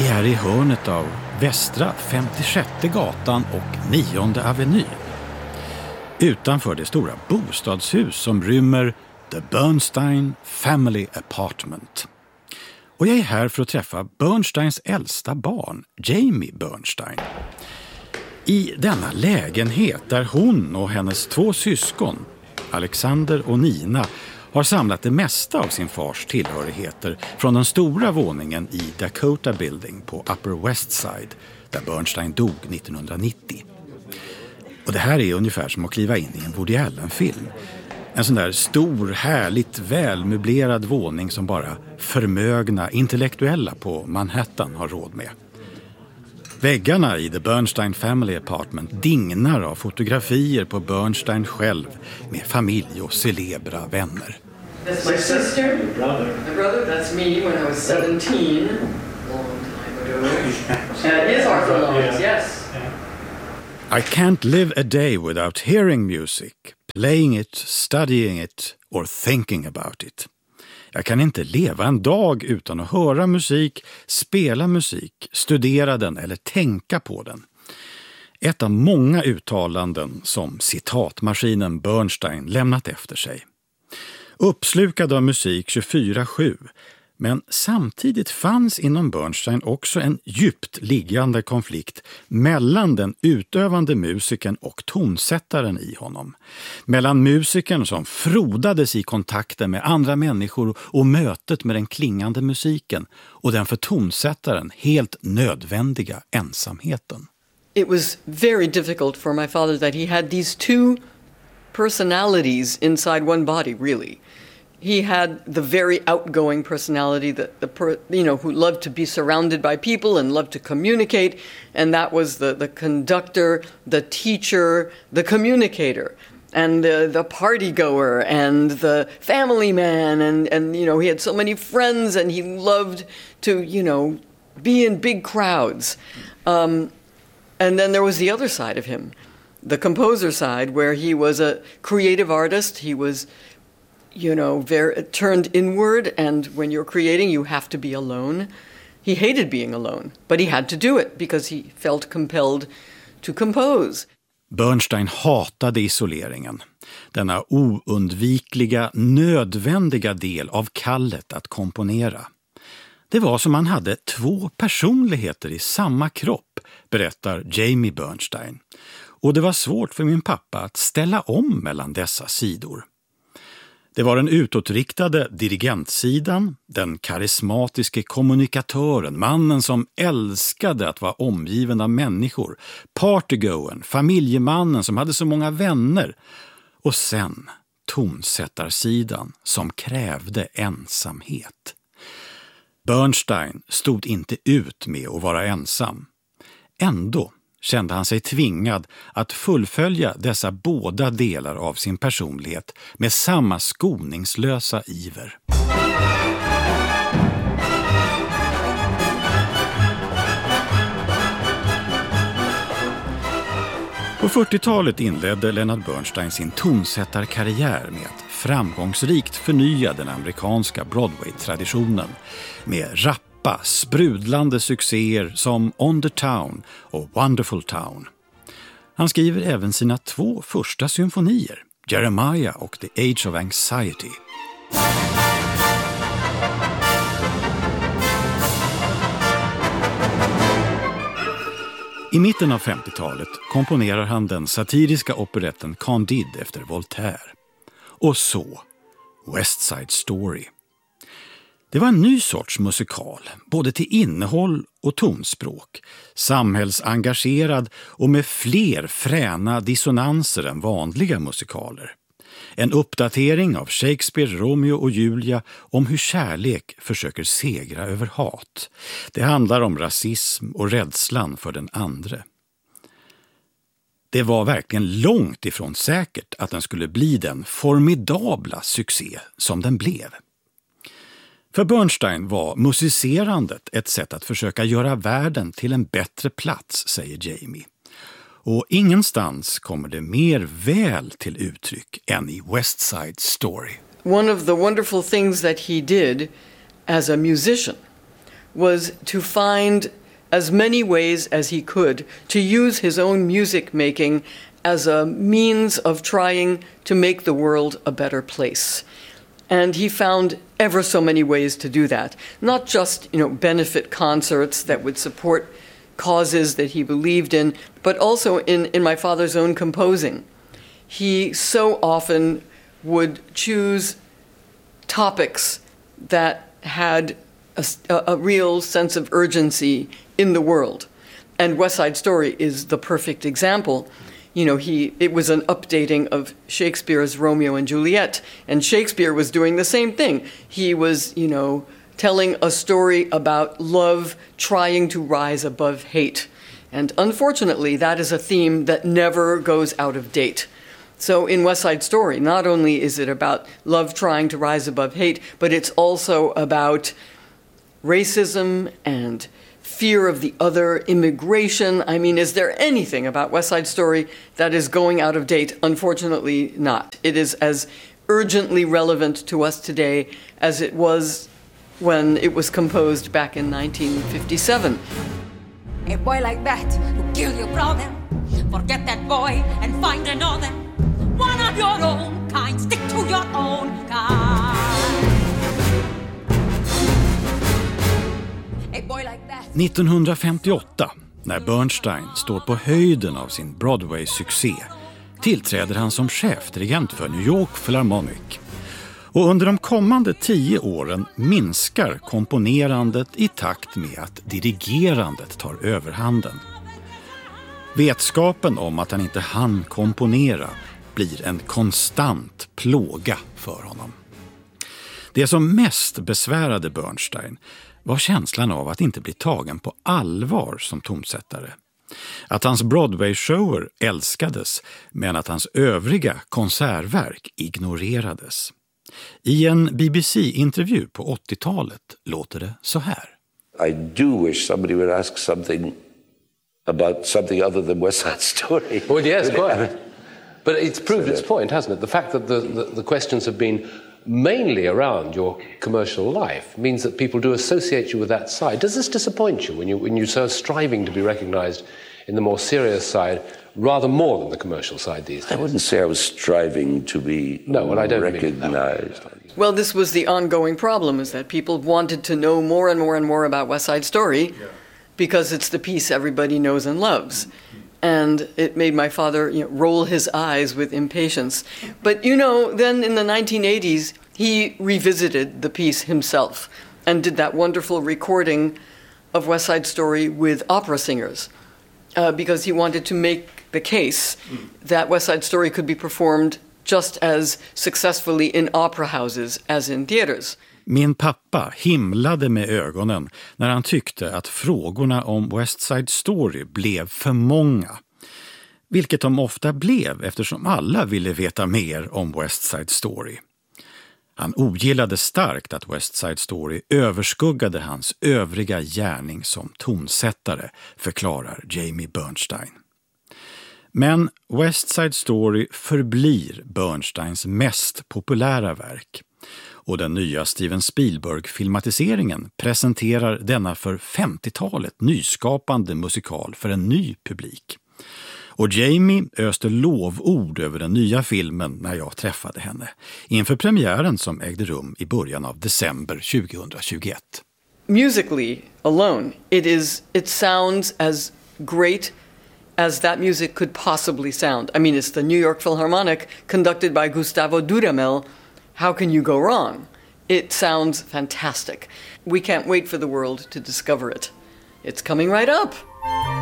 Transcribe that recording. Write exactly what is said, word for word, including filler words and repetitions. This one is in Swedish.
Vi är i hörnet av västra femtiosjätte gatan och nionde aveny. Utanför det stora bostadshus som rymmer The Bernstein Family Apartment. Och jag är här för att träffa Bernsteins äldsta barn, Jamie Bernstein. I denna lägenhet där hon och hennes två syskon, Alexander och Nina, har samlat det mesta av sin fars tillhörigheter från den stora våningen i Dakota Building på Upper West Side, där Bernstein dog nittonhundranittio. Och det här är ungefär som att kliva in i en Woody Allen-film. En sån där stor, härligt välmöblerad våning som bara förmögna intellektuella på Manhattan har råd med. Väggarna i The Bernstein Family Apartment dignar av fotografier på Bernstein själv med familj och celebra vänner. That's my sister, your brother. My brother, that's me when I was seventeen, long time ago. And his Arthur Lawrence, yes. I can't live a day without hearing music, playing it, studying it or thinking about it. Jag kan inte leva en dag utan att höra musik, spela musik, studera den eller tänka på den. Ett av många uttalanden som citatmaskinen Bernstein lämnat efter sig. Uppslukad av musik tjugofyra sju, men samtidigt fanns inom Bernstein också en djupt liggande konflikt mellan den utövande musikern och tonsättaren i honom. Mellan musikern som frodades i kontakten med andra människor och mötet med den klingande musiken och den för tonsättaren helt nödvändiga ensamheten. It was very difficult for my father that he had these two personalities inside one body, really. He had the very outgoing personality, that the per, you know, who loved to be surrounded by people and loved to communicate, and that was the, the conductor, the teacher, the communicator, and uh, the party goer, and the family man, and, and you know, he had so many friends, and he loved to, you know, be in big crowds. Um, and then there was the other side of him, the composer side, where he was a creative artist. He was, you know, very turned inward, and when you're creating, you have to be alone. He hated being alone, but he had to do it because he felt compelled to compose. Bernstein hatade isoleringen, denna oundvikliga, nödvändiga del av kallet att komponera. Det var som man hade två personligheter i samma kropp, berättar Jamie Bernstein. Och det var svårt för min pappa att ställa om mellan dessa sidor. Det var den utåtriktade dirigentsidan, den karismatiske kommunikatören, mannen som älskade att vara omgiven av människor, partygoen, familjemannen som hade så många vänner, och sen tonsättarsidan som krävde ensamhet. Bernstein stod inte ut med att vara ensam. Ändå kände han sig tvingad att fullfölja dessa båda delar av sin personlighet med samma skoningslösa iver. På fyrtiotalet inledde Leonard Bernstein sin tonsättarkarriär med att framgångsrikt förnya den amerikanska Broadway-traditionen med rappa, sprudlande succéer som On the Town och Wonderful Town. Han skriver även sina två första symfonier, Jeremiah och The Age of Anxiety. I mitten av femtiotalet komponerar han den satiriska operetten Candide efter Voltaire. Och så, West Side Story. Det var en ny sorts musikal, både till innehåll och tonspråk, samhällsengagerad och med fler fräna dissonanser än vanliga musikaler. En uppdatering av Shakespeare, Romeo och Julia om hur kärlek försöker segra över hat. Det handlar om rasism och rädslan för den andre. Det var verkligen långt ifrån säkert att den skulle bli den formidabla succé som den blev. För Bernstein var musicerandet ett sätt att försöka göra världen till en bättre plats, säger Jamie. Och ingenstans kommer det mer väl till uttryck än i West Side Story. One of the wonderful things that he did as a musician was to find as many ways as he could to use his own music making as a means of trying to make the world a better place. And he found ever so many ways to do that. Not just, you know, benefit concerts that would support causes that he believed in, but also in, in my father's own composing. He so often would choose topics that had a, a real sense of urgency in the world. And West Side Story is the perfect example. You know, he it was an updating of Shakespeare's Romeo and Juliet, and Shakespeare was doing the same thing. He was, you know, telling a story about love trying to rise above hate. And unfortunately, that is a theme that never goes out of date. So in West Side Story, not only is it about love trying to rise above hate, but it's also about racism and fear of the other, immigration. I mean, is there anything about West Side Story that is going out of date? Unfortunately, not. It is as urgently relevant to us today as it was when it was composed back in nineteen fifty-seven. A boy like that who killed your brother, forget that boy and find another. One of your own kind, stick to your own kind. A boy like that. nittonhundrafemtioåtta, när Bernstein står på höjden av sin Broadway-succé, tillträder han som chefdirigent för New York Philharmonic. Och under de kommande tio åren minskar komponerandet i takt med att dirigerandet tar överhanden. Vetskapen om att han inte hann komponera blir en konstant plåga för honom. Det som mest besvärade Bernstein var känslan av att inte bli tagen på allvar som tonsättare. Att hans Broadway-shower älskades, men att hans övriga konsertverk ignorerades. I en B B C-intervju på åttiotalet låter det så här. I do wish somebody would ask something about something other than West Side Story. Well, yes, quite. But it's proved its point, hasn't it? The fact that the, the, the questions have been mainly around your commercial life means that people do associate you with that side. Does this disappoint you when you when you're so striving to be recognized in the more serious side rather more than the commercial side these days? I wouldn't say I was striving to be no, well, I don't recognized. Well, this was the ongoing problem, is that people wanted to know more and more and more about West Side Story yeah. because it's the piece everybody knows and loves. And it made my father, you know, roll his eyes with impatience. But, you know, then in the nineteen eighties, he revisited the piece himself and did that wonderful recording of West Side Story with opera singers uh, because he wanted to make the case that West Side Story could be performed just as successfully in opera houses as in theaters. Min pappa himlade med ögonen när han tyckte att frågorna om West Side Story blev för många. Vilket de ofta blev eftersom alla ville veta mer om West Side Story. Han ogillade starkt att West Side Story överskuggade hans övriga gärning som tonsättare, förklarar Jamie Bernstein. Men West Side Story förblir Bernsteins mest populära verk. Och den nya Steven Spielberg-filmatiseringen presenterar denna för femtiotalet nyskapande musikal för en ny publik. Och Jamie öste lovord över den nya filmen när jag träffade henne inför premiären som ägde rum i början av december tjugohundratjugoett. Musically alone, it is it sounds as great as that music could possibly sound. I mean, it's the New York Philharmonic conducted by Gustavo Dudamel. How can you go wrong? It sounds fantastic. We can't wait for the world to discover it. It's coming right up.